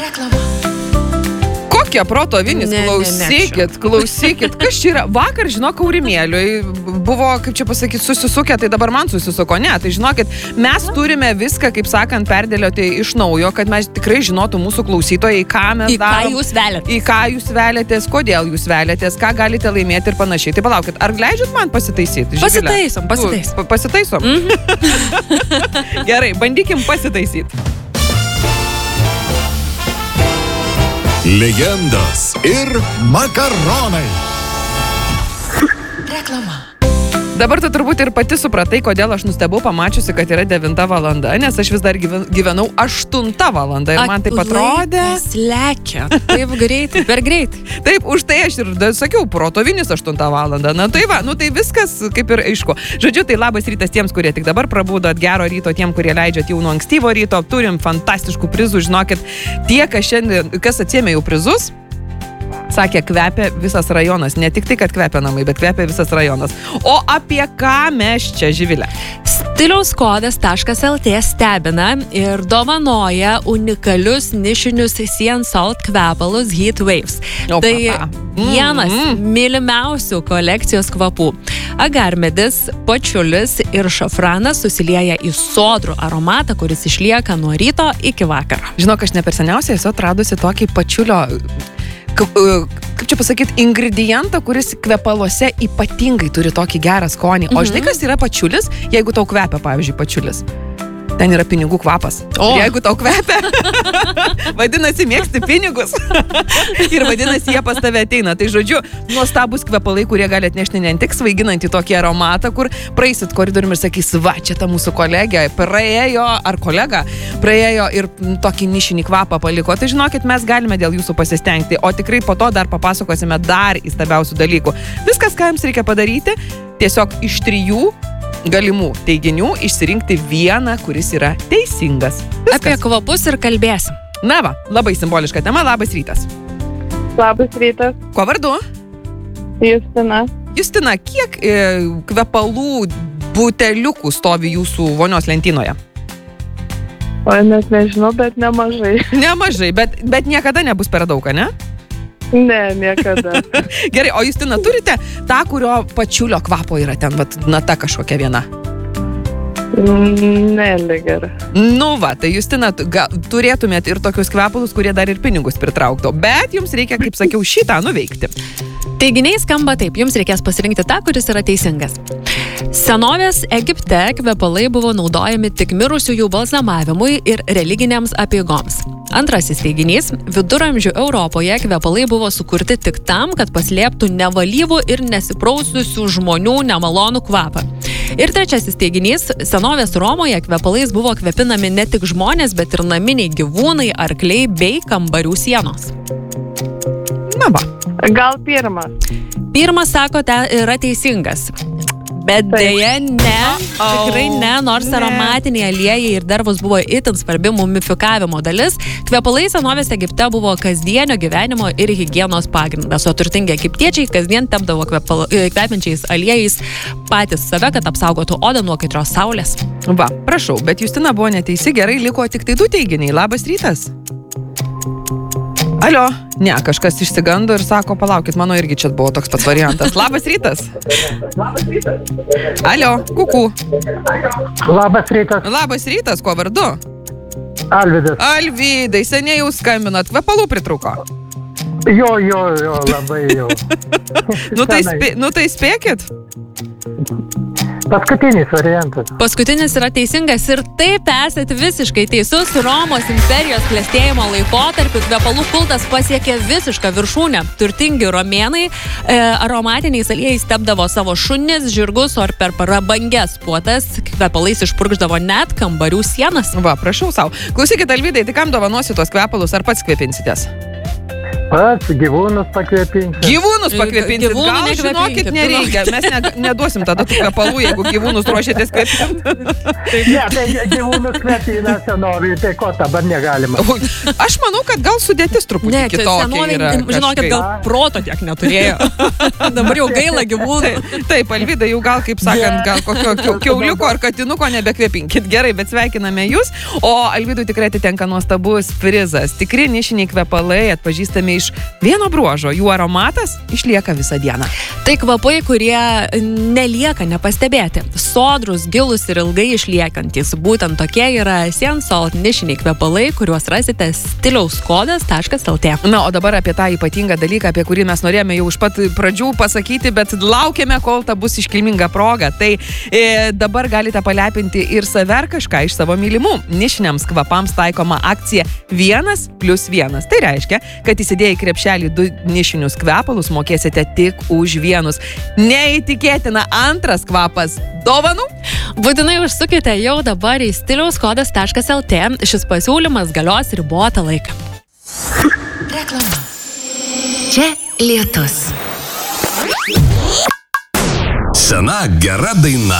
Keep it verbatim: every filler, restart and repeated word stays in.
Reklama. Kokia proto vinis, Ne, ne, klausykit, ne, klausykit, kas čia yra. Vakar, žinok, Aurimėliui buvo, kaip čia pasakyti, susisukę, tai dabar man susisuko. Ne, tai žinokit, mes turime viską, kaip sakant, perdėlioti iš naujo, kad mes tikrai žinotų mūsų klausytojai, ką mes Į ką darom. jūs veliatės. Į ką jūs veliatės, kodėl jūs veliatės, ką galite laimėti ir panašiai. Tai palaukit, ar leidžiat man pasitaisyti? Živile? Pasitaisom, pasitaisom. Pa- Pasitaisom? Mm-hmm. Gerai, bandykim pasitaisyti. Legendos ir makaronai. Reklama. Dabar tu turbūt ir pati supratai, kodėl aš nustebau pamačiusi, kad yra devinta valanda, nes aš vis dar gyven- gyvenau aštunta valanda ir man taip atrodė. Laikas lekia. Taip greitai, per greitai. Taip, už tai aš ir da- sakiau, protovinis aštuntą valandą. Na tai va, nu tai viskas kaip ir aišku. Žodžiu, tai labas rytas tiems, kurie tik dabar prabudot, gero ryto tiem, kurie leidžiat jau nuo ankstyvo ryto. Turim fantastiškų prizų, žinokit, tie, kas šiandien, kas atsiėmė jau prizus, sakė, kvepia visas rajonas. Ne tik tai, kad kvepia namai, bet kvepia visas rajonas. O apie ką mes čia, Živile? Stiliaus kodas taškas lt stebina ir dovanoja unikalius nišinius Sea and Salt kvepalus Heat Waves. O, Tai papa. vienas Mm. mylimiausių kolekcijos kvapų. Agarmedis, pačiulis ir šafranas susilieja į sodrų aromatą, kuris išlieka nuo ryto iki vakaro. Žinok, aš ne per seniausiai esu atradusi tokį pačiulio, kaip, kaip čia pasakyti, ingredientą, kuris kvepaluose ypatingai turi tokį gerą skonį. O žinai, kas yra pačiulis, jeigu tau kvepia, pavyzdžiui, pačiulis? Ten yra pinigų kvapas. O. Ir jeigu tau kvepia, vadinasi, mėgsti pinigus. Ir vadinasi, jie pas tave ateina. Tai žodžiu, nuostabus kvepalai, kurie gali atnešti ne tik svaiginantį tokį aromatą, kur praeisit koridoriumi ir sakys, va, čia ta mūsų kolegė praėjo, ar kolega praėjo ir tokį nišinį kvapą paliko. Tai žinokit, mes galime dėl jūsų pasistengti, o tikrai po to dar papasakosime dar įstabiausių dalykų. Viskas, ką jums reikia padaryti, tiesiog iš trijų galimų teiginių išsirinkti vieną, kuris yra teisingas. Viskas. Apie kvapus ir kalbėsim. Na va, labai simboliška tema, labas rytas. Labas rytas, Kuo vardu? Justina. Justina, kiek e, kvepalų buteliukų stovi jūsų vonios lentynoje? O net nežinau, bet nemažai. Nemažai, bet, bet niekada nebus per daug, ne? Ne, niekada. Gerai, o Justina, turite tą, kurio pačiulio kvapo yra ten, vat, nata kažkokia viena? Mm, Ne, lygiai. Nu va, tai Justina, tu- ga, turėtumėt ir tokius kvepalus, kurie dar ir pinigus pritrauktų, bet jums reikia, kaip sakiau, šitą nuveikti. Teiginiai skamba taip, jums reikės pasirinkti tą, kuris yra teisingas. Senovės Egipte kvepalai buvo naudojami tik mirusiųjų balzamavimui ir religinėms apeigoms. Antrasis teiginys – viduramžių Europoje kvepalai buvo sukurti tik tam, kad paslėptų nevalyvų ir nesipraususių žmonių nemalonų kvapą. Ir trečiasis teiginys – senovės Romoje kvepalais buvo kvepinami ne tik žmonės, bet ir naminiai gyvūnai, arkliai bei kambarių sienos. Na va. Gal pirmas. Pirmas, sako, te yra teisingas. Bet dėja ne, tikrai ne, nors Ne. aromatiniai aliejai ir dervos buvo itin svarbi mumifikavimo dalis, kvepalai senovės Egipte buvo kasdienio gyvenimo ir higienos pagrindas, o turtingi egiptiečiai kasdien tepdavo kvepal- e, kvepiančiais aliejais patys save, kad apsaugotų odą nuo kaitros saulės. Va, prašau, bet Justina buvo neteisi, gerai, liko tik tai du teiginiai. Labas rytas. Alio, ne, kažkas išsigando ir sako, palaukit, mano irgi čia buvo toks pat variantas. Labas rytas. Alio, kuku. Labas rytas, Labas rytas, kuo vardu? Alvydas. Alvydai, seniai jau skambinat, kvepalų pritruko. Jo, jo, jo, labai jau. Nu tai, Senai. spė, nu tai spėkit. Paskutinis variantas. Paskutinis yra teisingas ir taip esat visiškai teisus. Romos imperijos klestėjimo laikotarpiu kvepalų kultas pasiekė visišką viršūnę. Turtingi romėnai e, aromatiniais aliejais tepdavo savo šunis, žirgus, o per prabangias puotas kvepalais išpurkšdavo net kambarių sienas. Va, prašau savo. Klausykit, Alvydai, tai kam dovanosi tuos kvepalus, ar pats kvepinsitės? Pats gyvūnus pakvėpinti. Gyvūnus pakvėpinti. Gyvūnų Gal, nekvėpinkit, žinokit, nereikia. Mes ne, neduosim tada tų kvepalų, jeigu gyvūnus ruošiatės kvėpinti. Ne, tai gyvūnus kvėpina senovėje, tai ko dabar negalima. Aš manau, kad gal sudėtis truputį Ne, čia kitokia senovė, yra. žinokit, gal kažkaip. proto tiek neturėjo. Dabar jau gaila gyvūnų. Taip, Alvyda, jau gal, kaip sakant, gal kokio kiau- kiauliuko ar katinuko nebekvėpinkit. Gerai, bet sveikiname jūs. O Alvydui tikrai atitenka nuostabus prizas. Tikri nišiniai kvepalai atpažįstami iš vieno bruožo. Jų aromatas išlieka visą dieną. Tai kvapai, kurie nelieka nepastebėti. Sodrus, gilus ir ilgai išliekantis. Būtent tokie yra Sensalt nišiniai kvepalai, kuriuos rasite stiliaus kodas taškas lt. Na, o dabar apie tą ypatingą dalyką, apie kurį mes norėjome jau iš pat pradžių pasakyti, bet laukiame, kol ta bus iškilminga proga. Tai e, dabar galite palepinti ir save ar kažką iš savo mylimų. Nišiniams kvapams taikoma akcija vienas plius vienas. Tai reiškia, kad įsidėję į krepšelį du nišinius kvepalus mokėsite tik už vienus. Neįtikėtina, antras kvapas dovanų. Būtinai užsukite jau dabar į stiliaus kodas taškas lt. Šis pasiūlymas galios ribotą laiką. Reklama. Čia lietus. Sena gera daina.